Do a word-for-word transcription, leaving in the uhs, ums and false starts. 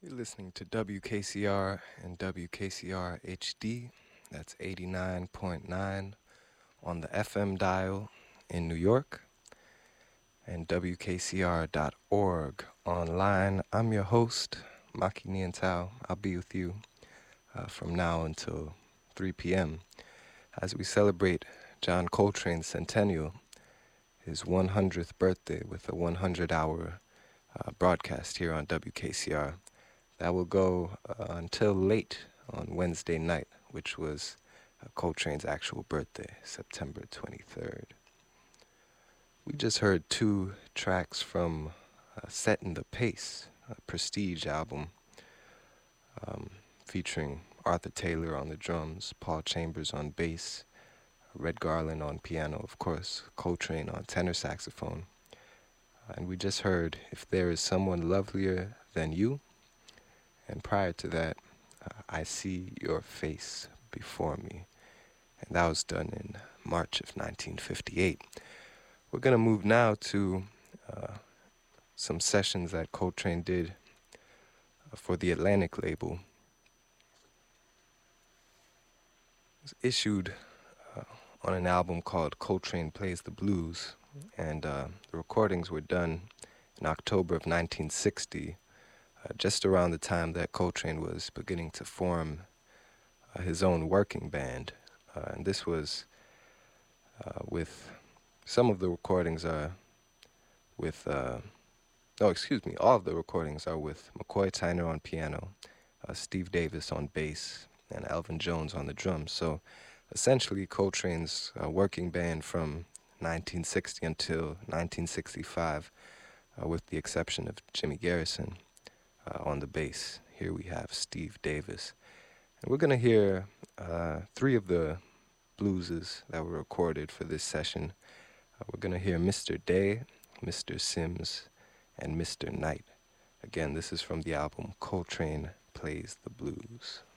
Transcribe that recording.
You're listening to W K C R and W K C R H D. That's eighty-nine point nine on the F M dial in New York and W K C R dot org online. I'm your host, Maki Nientao. I'll be with you uh, from now until three p.m. as we celebrate John Coltrane's centennial, his one hundredth birthday, with a one hundred hour uh, broadcast here on W K C R. That will go uh, until late on Wednesday night, which was uh, Coltrane's actual birthday, September twenty-third. We just heard two tracks from uh, Setting the Pace, a Prestige album um, featuring Arthur Taylor on the drums, Paul Chambers on bass, Red Garland on piano, of course, Coltrane on tenor saxophone. Uh, and we just heard If There Is Someone Lovelier Than You. And prior to that, uh, I See Your Face Before Me. And that was done in March of nineteen fifty-eight. We're going to move now to uh, some sessions that Coltrane did uh, for the Atlantic label. It was issued uh, on an album called Coltrane Plays the Blues. And uh, the recordings were done in October of nineteen sixty. Uh, just around the time that Coltrane was beginning to form uh, his own working band. Uh, and this was uh, with, some of the recordings are with, uh, oh, excuse me, all of the recordings are with McCoy Tyner on piano, uh, Steve Davis on bass, and Elvin Jones on the drums. So essentially Coltrane's uh, working band from nineteen sixty until nineteen sixty-five, uh, with the exception of Jimmy Garrison. Uh, on the bass, here we have Steve Davis. And we're going to hear uh, three of the blueses that were recorded for this session. Uh, we're going to hear Mister Day, Mister Sims, and Mister Knight. Again, this is from the album Coltrane Plays the Blues.